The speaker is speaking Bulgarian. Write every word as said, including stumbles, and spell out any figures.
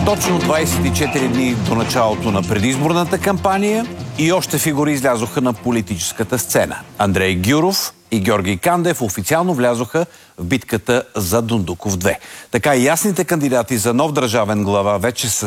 Точно двадесет и четири дни до началото на предизборната кампания и още фигури излязоха на политическата сцена. Андрей Гюров и Георги Кандев официално влязоха в битката за Дондуков две. Така и ясните кандидати за нов държавен глава вече са